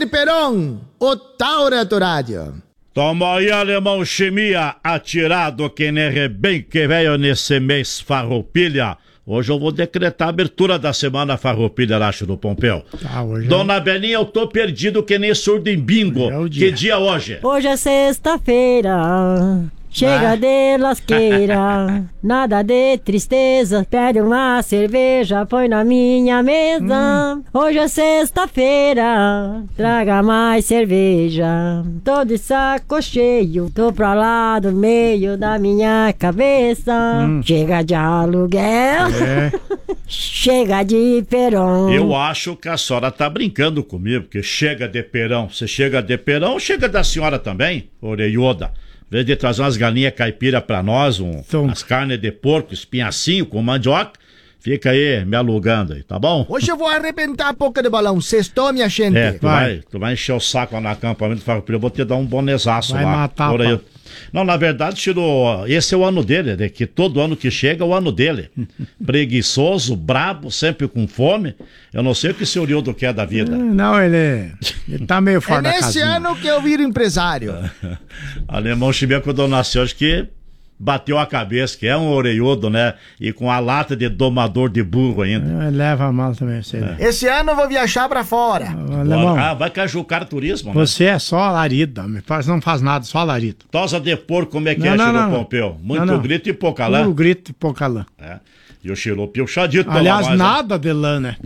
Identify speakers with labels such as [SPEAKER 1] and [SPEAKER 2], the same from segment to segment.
[SPEAKER 1] Peron, o Taura do Rádio.
[SPEAKER 2] Toma aí, alemão chimia, atirado que nem rebenque veio nesse mês farroupilha. Hoje eu vou decretar a abertura da semana farroupilha lá no Pompeu. Dona Belinha, eu tô perdido que nem surdo em bingo. Que dia hoje?
[SPEAKER 3] Hoje é sexta-feira. Chega de lasqueira, nada de tristeza, pede uma cerveja, põe na minha mesa. Hoje é sexta-feira, traga mais cerveja. Tô de saco cheio, tô pra lá do meio da minha cabeça. Chega de aluguel, chega de Peron.
[SPEAKER 2] Eu acho que a senhora tá brincando comigo, porque chega de Perão. Você chega de Perão, chega da senhora também, orelhuda. Em vez de trazer umas galinhas caipira pra nós, umas carnes de porco, espinhacinho com mandioca, fica aí me alugando aí, tá bom?
[SPEAKER 1] Hoje eu vou arrebentar a boca de balão. Sextou, minha gente.
[SPEAKER 2] Tu vai encher o saco lá no acampamento farroupilha, eu vou te dar um bonezaço lá.
[SPEAKER 4] Vai matar,
[SPEAKER 2] Não, na verdade, Tiro, esse é o ano dele, né? Que todo ano que chega é o ano dele. Preguiçoso, brabo, sempre com fome. Eu não sei o que o senhor Hildo quer da vida.
[SPEAKER 4] Não, ele tá meio fora da casinha.
[SPEAKER 1] É nesse ano que eu viro empresário.
[SPEAKER 2] Alemão Chimia, quando eu nasci, acho que bateu a cabeça, que é um orelhudo, né? E com a lata de domador de burro ainda.
[SPEAKER 4] Leva mal também, você.
[SPEAKER 1] Esse ano eu vou viajar pra fora.
[SPEAKER 2] Vai cajucar turismo, né?
[SPEAKER 4] Você é só larido, não faz nada, só larido.
[SPEAKER 2] Tosa de porco, como é que é, Chiru Pompeu? Muito grito e pouca lã.
[SPEAKER 4] Puro grito e pouca lã.
[SPEAKER 2] E o Chiru piochadito.
[SPEAKER 4] Aliás, nada de lã, né?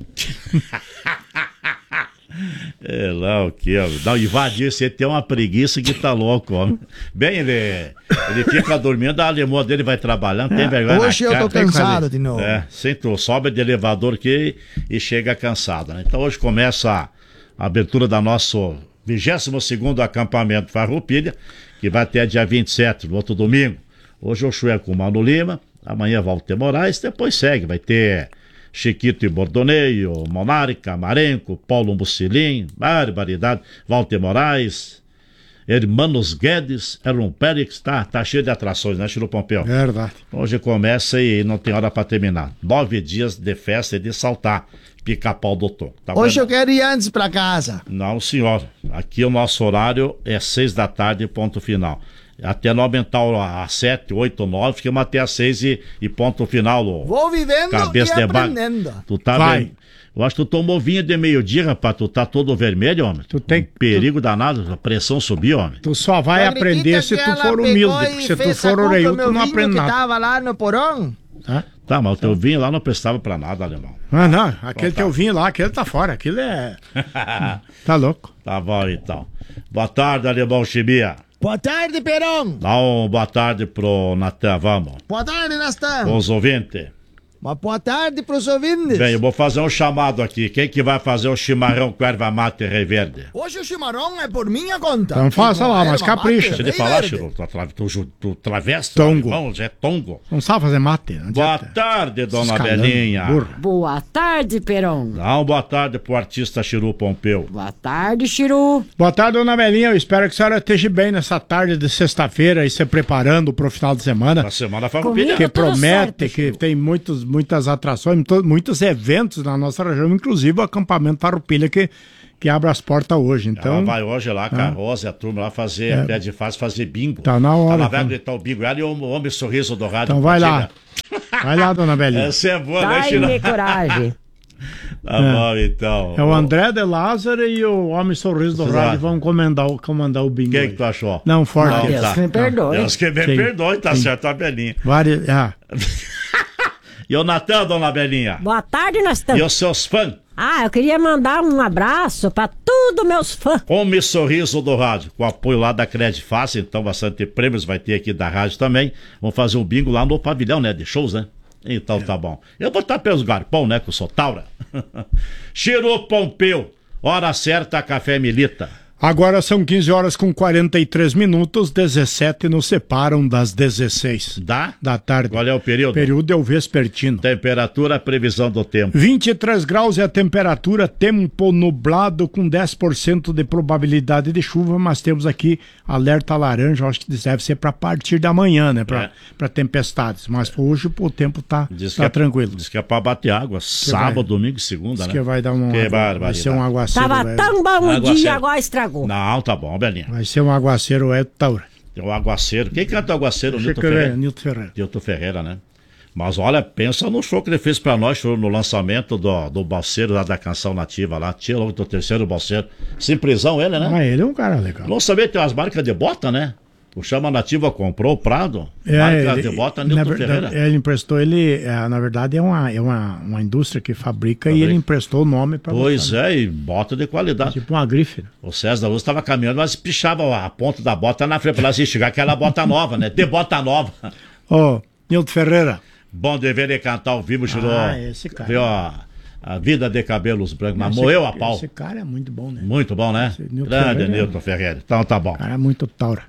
[SPEAKER 2] É lá o que, ó. Não, invadir, você tem uma preguiça que tá louco, ó. Bem, ele fica dormindo, a alemã dele vai trabalhando, tem vergonha.
[SPEAKER 1] Hoje eu tô cansado de novo.
[SPEAKER 2] Sobe de elevador aqui e chega cansado, né? Então hoje começa a abertura da nosso 22º acampamento Farroupilha, que vai até dia 27, no outro domingo. Hoje eu chué com o Mano Lima, amanhã Walter Moraes, depois segue, vai ter Chiquito e Bordoneio, Monarca, Marenco, Paulo Mucilin, barbaridade, Walter Moraes, Hermanos Guedes, Erlon Pérez, tá cheio de atrações, né, Chiru Pompeu?
[SPEAKER 4] Verdade.
[SPEAKER 2] Hoje começa e não tem hora pra terminar. 9 dias de festa e de saltar Pica-Pau do Toco. Tá
[SPEAKER 1] hoje eu quero ir antes pra casa.
[SPEAKER 2] Não, senhor. Aqui o nosso horário é 6 da tarde, ponto final. Até não aumentar às 7, 8, 9, ficamos até às 6 e ponto final.
[SPEAKER 1] Vou vivendo
[SPEAKER 2] cabeça
[SPEAKER 1] e aprendendo.
[SPEAKER 2] Tu tá bem. Eu acho que tu tomou vinho de meio-dia, rapaz. Tu tá todo vermelho, homem.
[SPEAKER 4] Tu tem
[SPEAKER 2] perigo danado, a pressão subiu, homem.
[SPEAKER 4] Tu só vai aprender se tu for humilde, porque se tu for orelhudo, tu não aprende nada.
[SPEAKER 1] Que tava lá no porão.
[SPEAKER 2] Tá, mas o teu vinho lá não prestava pra nada, alemão.
[SPEAKER 4] Não, aquele teu vinho lá, aquele tá fora, aquele é... Tá louco.
[SPEAKER 2] Tá bom, então. Boa tarde, alemão Chimia.
[SPEAKER 1] Boa tarde, Peron.
[SPEAKER 2] Dá uma boa tarde pro Natan, vamos.
[SPEAKER 1] Boa tarde, Natan.
[SPEAKER 2] Com os ouvintes.
[SPEAKER 1] Uma boa tarde pros ouvintes.
[SPEAKER 2] Bem, eu vou fazer um chamado aqui. Quem que vai fazer o chimarrão com erva mate Rei Verde?
[SPEAKER 1] Hoje o chimarrão é por minha conta.
[SPEAKER 4] Então faça lá, mas capricha.
[SPEAKER 2] Deixa de falar, Chiru. Tu travessa?
[SPEAKER 4] Tongo.
[SPEAKER 2] Irmão, é tongo.
[SPEAKER 4] Não sabe fazer mate.
[SPEAKER 2] Boa tarde, dona Belinha.
[SPEAKER 3] Boa tarde, Peron.
[SPEAKER 2] Dá uma boa tarde pro artista Chiru Pompeu.
[SPEAKER 3] Boa tarde, Chiru.
[SPEAKER 4] Boa tarde, dona Belinha. Eu espero que a senhora esteja bem nessa tarde de sexta-feira e se preparando pro final de semana.
[SPEAKER 2] A semana farroupilha.
[SPEAKER 4] Que promete, que tem muitas atrações, muitos eventos na nossa região, inclusive o acampamento Farroupilha que abre as portas hoje. Então,
[SPEAKER 2] ela vai hoje lá com a Rosa e a turma lá fazer pé de fase, fazer bingo.
[SPEAKER 4] Tá na hora.
[SPEAKER 2] Ela vai gritar o bingo. Ela e o homem sorriso do rádio.
[SPEAKER 4] Então vai lá. Vai lá, dona Belinha.
[SPEAKER 2] Essa é boa, né,
[SPEAKER 3] Dai-me coragem.
[SPEAKER 2] Tá bom, então.
[SPEAKER 4] É o André de Lázaro e o homem sorriso do rádio vão comandar o bingo.
[SPEAKER 2] Quem que tu achou?
[SPEAKER 4] Não, forte.
[SPEAKER 3] Deus me perdoe.
[SPEAKER 2] Deus que me perdoe, tá certo, a Belinha. E o Natan, dona Belinha?
[SPEAKER 3] Boa tarde, Natan.
[SPEAKER 2] E os seus fãs?
[SPEAKER 3] Eu queria mandar um abraço pra todos meus fãs.
[SPEAKER 2] Homem sorriso do rádio, com apoio lá da Cred Fácil, então bastante prêmios vai ter aqui da rádio também. Vamos fazer um bingo lá no pavilhão, né, de shows, né? Então tá bom. Eu vou estar pelos garpão, né, que eu sou Taura. Chiru Pompeu, hora certa, café milita.
[SPEAKER 4] Agora são 15 horas com 43 minutos, 17 nos separam das 16 da tarde.
[SPEAKER 2] Qual é o período?
[SPEAKER 4] O período é o vespertino.
[SPEAKER 2] Temperatura, previsão do tempo.
[SPEAKER 4] 23 graus é a temperatura, tempo nublado com 10% de probabilidade de chuva, mas temos aqui alerta laranja, acho que deve ser para partir da manhã, né? Para tempestades. Mas hoje o tempo tá tranquilo.
[SPEAKER 2] Diz que é para bater água, sábado, domingo e segunda,
[SPEAKER 4] diz
[SPEAKER 2] né?
[SPEAKER 4] que vai dar vai ser um aguaceiro.
[SPEAKER 3] Tava tão bom o dia, agora estragou.
[SPEAKER 2] Não, tá bom, Belinha.
[SPEAKER 4] Vai ser um aguaceiro, Taura.
[SPEAKER 2] Tem um aguaceiro. Quem canta o aguaceiro?
[SPEAKER 4] Nilton Ferreira.
[SPEAKER 2] Nilton Ferreira, né? Mas olha, pensa no show que ele fez pra nós no lançamento do balseiro lá da Canção Nativa lá. Tinha logo do terceiro balseiro. Simplesão ele, né?
[SPEAKER 4] Mas ele é um cara legal.
[SPEAKER 2] Não sabia que tem umas marcas de bota, né? O Chama Nativa comprou o Prado. Marca de bota, Nilton Ferreira.
[SPEAKER 4] Ele emprestou, na verdade é uma indústria que fabrica e ele emprestou o nome pra
[SPEAKER 2] Pois é, e bota de qualidade.
[SPEAKER 4] Tipo uma grife.
[SPEAKER 2] O César da Luz estava caminhando, mas pichava a ponta da bota na frente, pra lá se chegar aquela bota nova, né? De bota nova.
[SPEAKER 4] Ô, Nilton Ferreira.
[SPEAKER 2] Bom de ver ele cantar ao vivo, tirou.
[SPEAKER 4] Esse cara.
[SPEAKER 2] Viu a vida de cabelos brancos, mas moeu a pau.
[SPEAKER 4] Esse cara é muito bom, né?
[SPEAKER 2] Muito bom, né? Grande Nilton Ferreira. Então tá bom.
[SPEAKER 4] Cara é muito taura.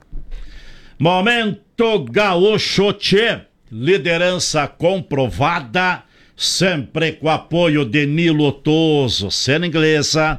[SPEAKER 2] Momento Gaúcho Tchê. Liderança comprovada, sempre com apoio de Nilo Toso, Cena Inglesa,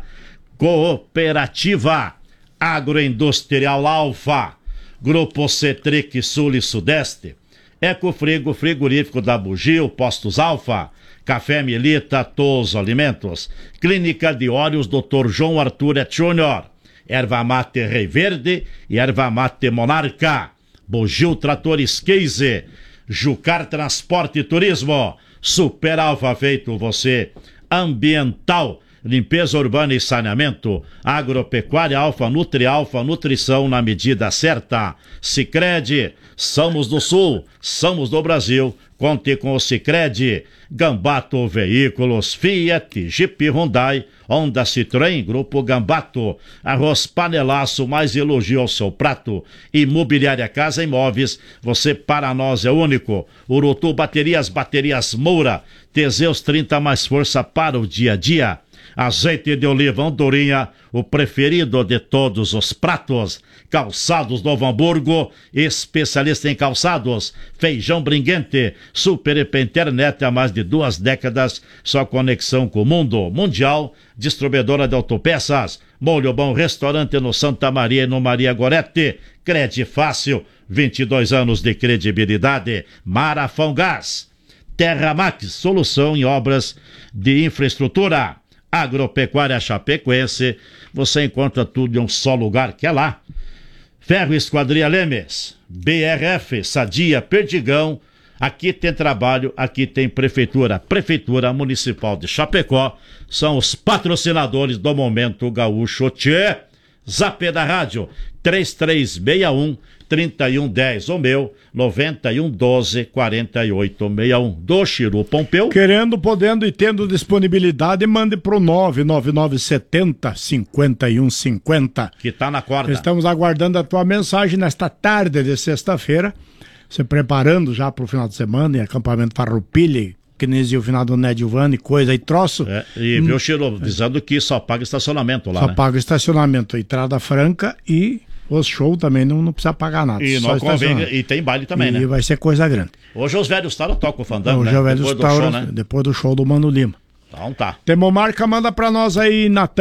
[SPEAKER 2] Cooperativa Agroindustrial Alfa, Grupo Cetric Sul e Sudeste, Ecofrigo, Frigorífico da Bugio, Postos Alfa, Café Milita, Toso Alimentos, Clínica de Óleos, Dr. João Arthur Júnior, Erva Mate Rei Verde e Erva Mate Monarca, Bugio Tratores Case, Jucar Transporte e Turismo, Super Alfa feito você, Ambiental, limpeza urbana e saneamento, Agropecuária Alfa, Nutri Alfa, nutrição na medida certa, Sicredi, somos do Sul, somos do Brasil, conte com o Sicredi, Gambato Veículos, Fiat, Jeep Hyundai, Honda Citroën, Grupo Gambato, Arroz Panelaço, mais elogio ao seu prato, Imobiliária Casa Imóveis, você para nós é único, Urutu Baterias Moura, Teseus 30 mais força para o dia a dia, Azeite de oliva Andorinha, o preferido de todos os pratos. Calçados Novo Hamburgo, especialista em calçados. Feijão Bringuente, Super EP Internet há mais de 2 décadas, sua conexão com o mundo mundial. Distribuidora de autopeças, Molho Bom Restaurante no Santa Maria e no Maria Gorete. Crede Fácil, 22 anos de credibilidade. Marafão Gás, Terra Max, solução em obras de infraestrutura. Agropecuária Chapecoense, você encontra tudo em um só lugar, que é lá. Ferro Esquadria Lemes, BRF, Sadia, Perdigão, aqui tem trabalho, aqui tem Prefeitura. Prefeitura Municipal de Chapecó, são os patrocinadores do Momento Gaúcho Tchê. Zap da Rádio, 3361-3110, o meu, 9112-4861, do Chiru Pompeu.
[SPEAKER 4] Querendo, podendo e tendo disponibilidade, mande pro 99970-5150.
[SPEAKER 2] Que tá na corda.
[SPEAKER 4] Estamos aguardando a tua mensagem nesta tarde de sexta-feira, se preparando já pro final de semana, em acampamento Farroupilha, que nem o final do Nedilvani, coisa e troço.
[SPEAKER 2] E viu, Chiru, dizendo que só paga estacionamento lá,
[SPEAKER 4] só
[SPEAKER 2] né?
[SPEAKER 4] paga estacionamento, entrada franca e os shows também não precisa pagar nada.
[SPEAKER 2] E,
[SPEAKER 4] só
[SPEAKER 2] e tem baile também,
[SPEAKER 4] né?
[SPEAKER 2] E
[SPEAKER 4] vai ser coisa grande.
[SPEAKER 2] Hoje os velhos taros tocam o fandango,
[SPEAKER 4] né? Depois do show, né? Depois do show do Mano Lima.
[SPEAKER 2] Então tá.
[SPEAKER 4] Temos marca, manda pra nós aí, Natan.